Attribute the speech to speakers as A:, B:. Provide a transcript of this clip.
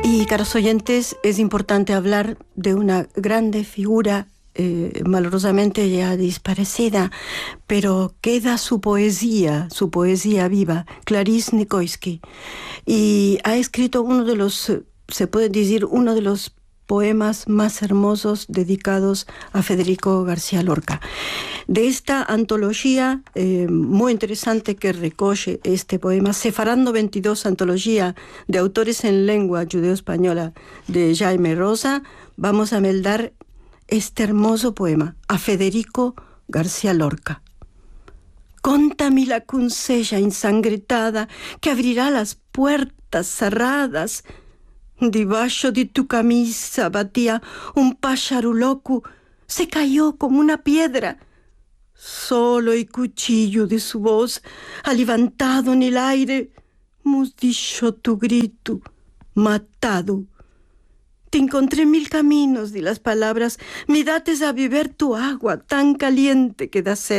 A: Y, caros oyentes, es importante hablar de una grande figura, malorosamente ya disparecida, pero queda su poesía viva, Clarice Nicoisky. Y ha escrito uno de los, se puede decir, uno de los poemas más hermosos dedicados a Federico García Lorca. De esta antología muy interesante que recoge este poema, Sefarando 22, antología de autores en lengua judeo-española de Jaime Rosa, vamos a meldar este hermoso poema a Federico García Lorca. Contami la cuncella ensangrentada que abrirá las puertas cerradas. Debajo de tu camisa batía un pájaro loco, se cayó como una piedra. Solo el cuchillo de su voz ha levantado en el aire, dicho tu grito, matado. Te encontré en mil caminos de las palabras, me dates a beber tu agua tan caliente que da sed.